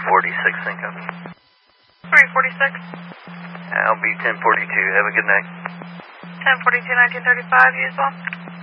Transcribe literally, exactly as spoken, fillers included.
forty-six, sync up. three forty-six. I'll be ten forty-two. Have a good night. ten forty-two, nineteen thirty-five, you as well.